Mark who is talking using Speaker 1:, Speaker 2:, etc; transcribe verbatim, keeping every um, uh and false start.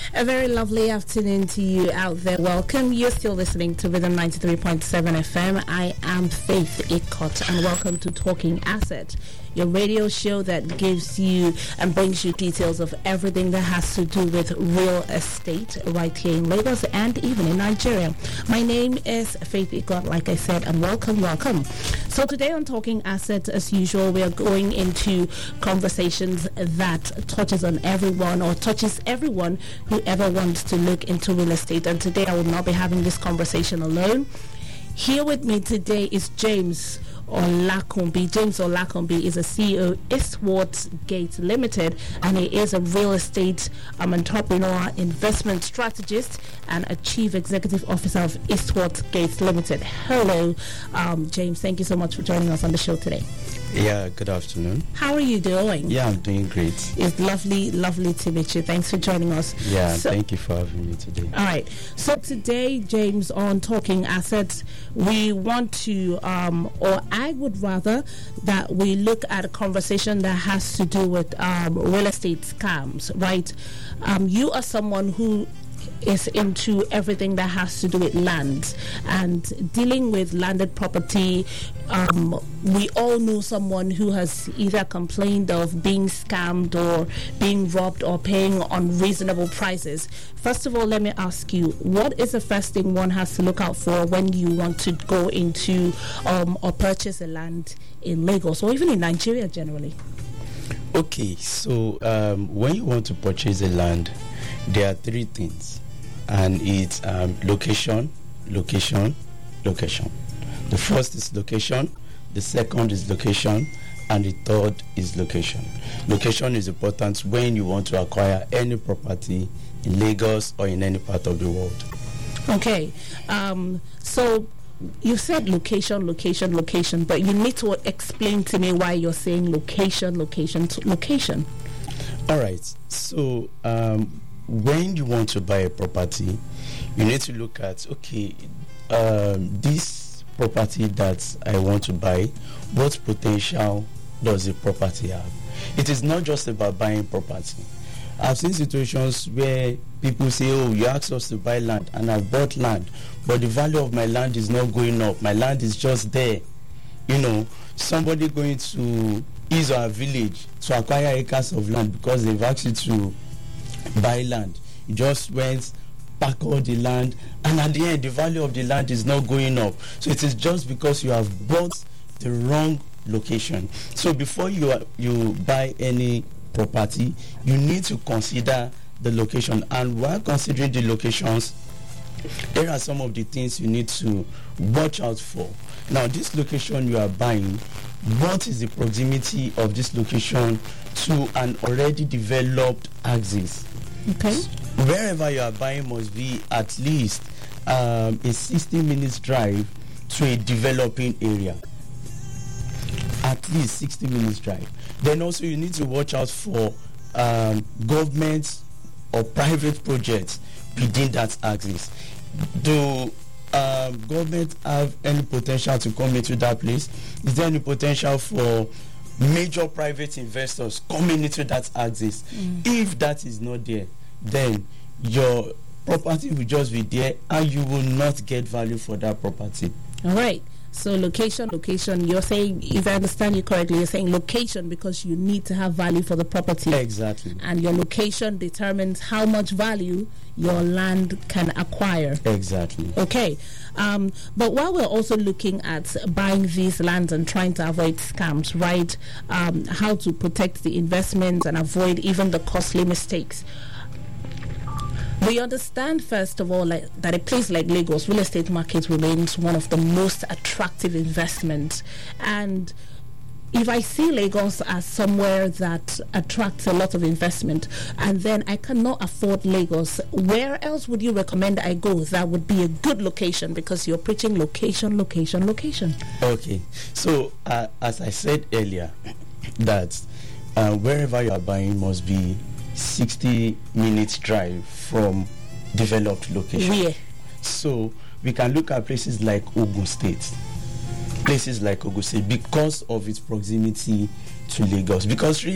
Speaker 1: A very lovely afternoon to you out there. Welcome. You're still listening to Rhythm ninety-three point seven F M. I am Faith Ikot, and welcome to Talking Asset, your radio show that gives you and brings you details of everything that has to do with real estate right here in Lagos and even in Nigeria. My name is Faith Ikot, like I said, and welcome, welcome. So today on Talking Asset, as usual, we are going into conversations that touches on everyone or touches everyone who ever wants to look into real estate. And today I will not be having this conversation alone. Here with me today is James Olakunbi. James Olakunbi is a C E O Eastward Gate Limited, and he is a real estate um, entrepreneur, investment strategist, and a chief executive officer of Eastward Gate Limited. Hello, um, James. Thank you so much for joining us on the show today.
Speaker 2: Yeah, good afternoon.
Speaker 1: How are you doing?
Speaker 2: Yeah, I'm doing great.
Speaker 1: It's lovely, lovely to meet you. Thanks for joining us.
Speaker 2: Yeah,
Speaker 1: so,
Speaker 2: thank you for having me today.
Speaker 1: All right. So today, James, on Talking Assets, we want to, um, or I would rather that we look at a conversation that has to do with um, real estate scams, right? Um, you are someone who is into everything that has to do with land and dealing with landed property. Um, we all know someone who has either complained of being scammed or being robbed or paying unreasonable prices. First of all, let me ask you, what is the first thing one has to look out for when you want to go into um, or purchase a land in Lagos or even in Nigeria generally?
Speaker 2: Okay, so um, when you want to purchase a land, there are three things, and it's um, location, location, location. The first is location, the second is location, and the third is location. Location is important when you want to acquire any property in Lagos or in any part of the world. Okay,
Speaker 1: um, so you said location, location, location, but you need to explain to me why you're saying location, location, location.
Speaker 2: All right, so um, when you want to buy a property, you need to look at, okay, um, this property that I want to buy, what potential does the property have? It is not just about buying property. I've seen situations where people say, oh, you asked us to buy land, and I've bought land, but the value of my land is not going up. My land is just there. You know, somebody going to his or her village to acquire acres of land because they've asked you to buy land. You just went, pack all the land, and at the end, the value of the land is not going up. So it is just because you have bought the wrong location. So before you are, you buy any property, you need to consider the location. And while considering the locations, there are some of the things you need to watch out for. Now, this location you are buying, what is the proximity of this location to an already developed axis?
Speaker 1: Okay.
Speaker 2: Wherever you are buying must be at least um, a sixty minutes drive to a developing area. At least sixty minutes drive. Then also you need to watch out for um, government or private projects within that axis. Do um, government have any potential to come into that place? Is there any potential for major private investors coming into that axis? Mm. If that is not there, then your property will just be there and you will not get value for that property.
Speaker 1: All right. So location, location, you're saying, if I understand you correctly, you're saying location because you need to have value for the property.
Speaker 2: Exactly.
Speaker 1: And your location determines how much value your land can acquire.
Speaker 2: Exactly.
Speaker 1: Okay. Um, but while we're also looking at buying these lands and trying to avoid scams, right, um, how to protect the investments and avoid even the costly mistakes, we understand, first of all, like, that a place like Lagos, real estate market remains one of the most attractive investments. And if I see Lagos as somewhere that attracts a lot of investment, and then I cannot afford Lagos, where else would you recommend I go that would be a good location? Because you're preaching location, location, location.
Speaker 2: Okay. So, uh, as I said earlier, that uh, wherever you are buying must be sixty minutes drive from developed location.
Speaker 1: Yeah.
Speaker 2: So we can look at places like Ogun State. Places like Ogun State because of its proximity to Lagos. Because really